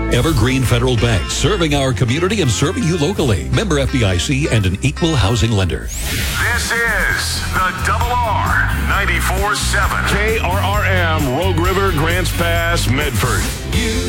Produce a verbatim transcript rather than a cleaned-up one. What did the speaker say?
Evergreen Federal Bank, serving our community and serving you locally. Member F D I C and an equal housing lender. This is the Double R ninety-four seven. K R R M, Rogue River, Grants Pass, Medford. You